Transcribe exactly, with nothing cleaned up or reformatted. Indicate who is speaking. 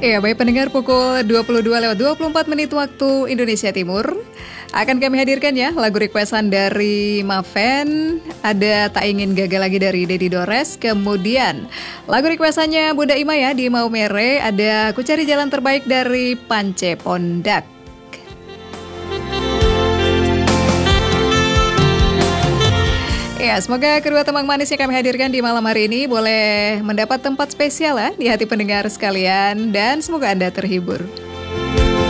Speaker 1: Ya, baik pendengar, pukul dua puluh dua lewat dua puluh empat menit waktu Indonesia Timur. Akan kami hadirkan ya lagu requestan dari Maven. Ada Tak Ingin Gagal Lagi dari Dedi Dores. Kemudian lagu requestannya Bunda Ima ya di Maumere. Ada Ku Cari Jalan Terbaik dari Pance Pondak. Ya, semoga kedua teman manis yang kami hadirkan di malam hari ini boleh mendapat tempat spesial ya di hati pendengar sekalian, dan semoga Anda terhibur.